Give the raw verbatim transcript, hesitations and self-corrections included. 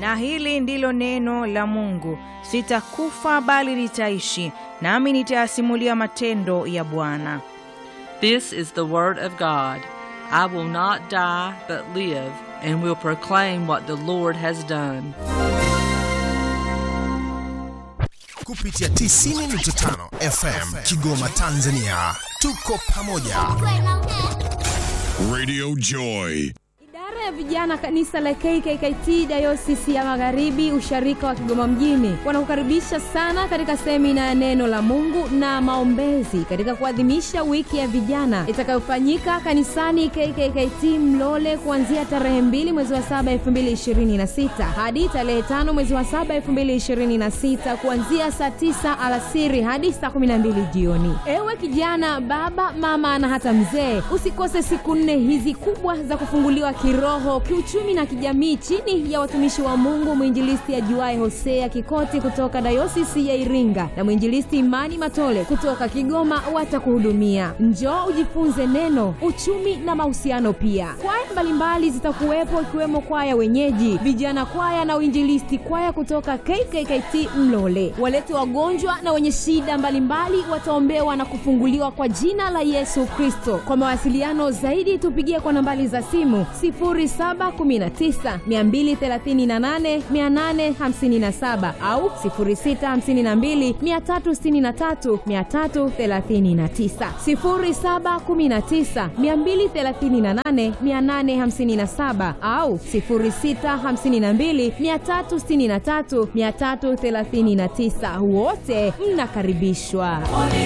Na hili ndilo neno la Mungu, sitakufa bali nitaishi, nami nitayasimulia matendo ya Bwana. This is the word of God. I will not die but live, and will proclaim what the Lord has done. Kupitia tisini nukta tano F M Kigoma, Tanzania. Tuko pamoja. Radio Joy. Idara ya vijana kanisa la K K K T Dayosisi ya Magharibi usharika wa Kigoma mjini wanakukaribisha sana katika semina ya neno la Mungu na maombezi katika kuadhimisha wiki ya vijana itakayofanyika kanisani K K K T Mlole kuanzia tarehe mbili mwezi wa saba elfu mbili ishirini na sita hadi tarehe tano mwezi wa saba elfu mbili ishirini na sita kuanzia saa tisa alasiri hadi saa kumi na mbili jioni. Ewe kijana, baba, mama na hata mzee, usikose siku nne hizi kubwa za kufunguliwa kiroho, kiuchumi na kijamii chini ya watumishi wa Mungu mwinjilisti ajuaye Hosea Kikoti kutoka Dayosisi ya Iringa na mwinjilisti Imani Matole kutoka Kigoma watakuhudumia. Njoo ujifunze neno, uchumi na mahusiano pia. Kwaya mbalimbali zitakuwepo ikiwemo kwaya wenyeji, vijana kwaya na uinjilisti kwaya kutoka K K K T Mlole. Walete wagonjwa na wenye shida mbalimbali wataombewa na kufunguliwa kwa jina la Yesu Kristo. Kwa mawasiliano zaidi tupigie kwa nambari za simu sifuri saba kumi na tisa mia mbili thelathini na nane mia nane hamsini na saba au sifuri sita hamsini na mbili mia tatu sitini na tatu mia tatu thelathini na tisa, sifuri saba kumi na tisa mia mbili thelathini na nane mia nane hamsini na saba au sifuri sita hamsini na mbili mia tatu sitini na tatu mia tatu thelathini na tisa. Wote mnakaribishwa.